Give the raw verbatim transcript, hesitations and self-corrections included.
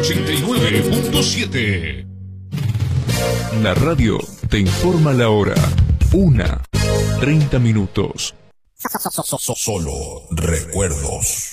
ochenta y nueve punto siete. La radio te informa la hora. Una, treinta minutos. Solo recuerdos.